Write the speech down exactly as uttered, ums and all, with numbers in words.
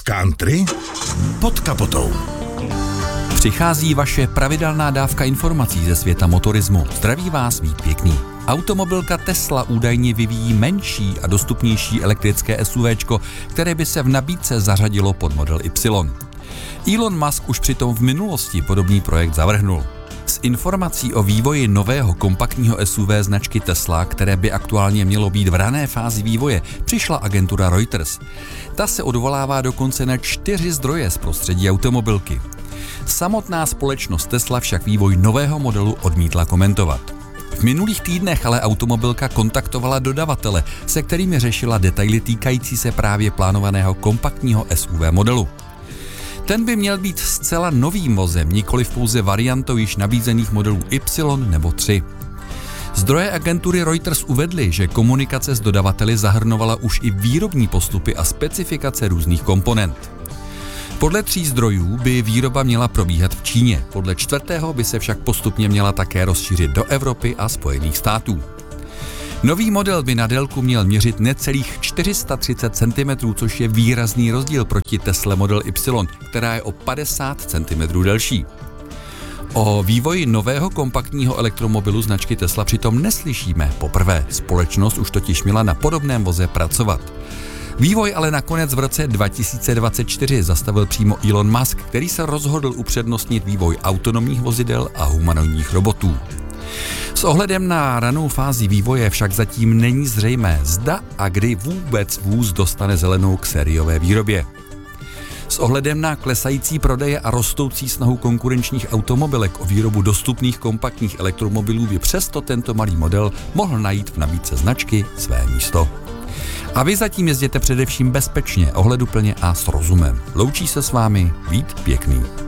Country pod kapotou. Přichází vaše pravidelná dávka informací ze světa motorismu. Zdraví vás Vít Pěkný. Automobilka Tesla údajně vyvíjí menší a dostupnější elektrické SUVčko, které by se v nabídce zařadilo pod model Y. Elon Musk už přitom v minulosti podobný projekt zavrhnul. S informací o vývoji nového kompaktního S U V značky Tesla, které by aktuálně mělo být v rané fázi vývoje, přišla agentura Reuters. Ta se odvolává dokonce na čtyři zdroje z prostředí automobilky. Samotná společnost Tesla však vývoj nového modelu odmítla komentovat. V minulých týdnech ale automobilka kontaktovala dodavatele, se kterými řešila detaily týkající se právě plánovaného kompaktního S U V modelu. Ten by měl být zcela novým vozem, nikoliv pouze variantou již nabízených modelů Y nebo tři. Zdroje agentury Reuters uvedly, že komunikace s dodavateli zahrnovala už i výrobní postupy a specifikace různých komponent. Podle tří zdrojů by výroba měla probíhat v Číně, podle čtvrtého by se však postupně měla také rozšířit do Evropy a Spojených států. Nový model by na délku měl měřit necelých čtyři sta třicet centimetrů, což je výrazný rozdíl proti Tesle Model Y, která je o padesát centimetrů delší. O vývoji nového kompaktního elektromobilu značky Tesla přitom neslyšíme poprvé. Společnost už totiž měla na podobném voze pracovat. Vývoj ale nakonec v roce dva tisíce dvacet čtyři zastavil přímo Elon Musk, který se rozhodl upřednostnit vývoj autonomních vozidel a humanoidních robotů. S ohledem na ranou fázi vývoje však zatím není zřejmé, zda a kdy vůbec vůz dostane zelenou k sériové výrobě. S ohledem na klesající prodeje a rostoucí snahu konkurenčních automobilek o výrobu dostupných kompaktních elektromobilů by přesto tento malý model mohl najít v nabídce značky své místo. A vy zatím jezděte především bezpečně, ohleduplně a s rozumem. Loučí se s vámi Vít Pěkný.